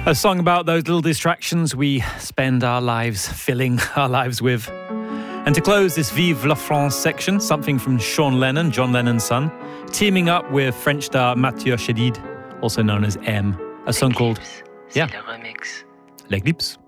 A song about those little distractions we spend our lives filling our lives with. And to close this Vive la France section, something from Sean Lennon, John Lennon's son, teaming up with French star Mathieu Chédid, also known as M, a song called... Yeah. C'est le remix. L'Eclipse.